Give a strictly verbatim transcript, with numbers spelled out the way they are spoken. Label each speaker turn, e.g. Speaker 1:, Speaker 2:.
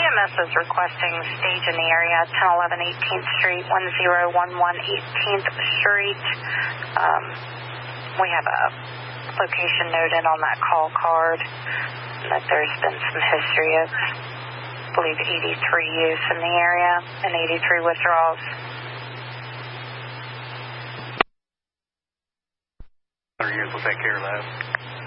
Speaker 1: M S is requesting stage in the area, ten eleven eighteenth Street, one zero one one eighteenth Street. Um, we have a location noted on that call card that there's been some history of, I believe, eighty-three use in the area and eighty-three withdrawals.
Speaker 2: Our units will take care of that.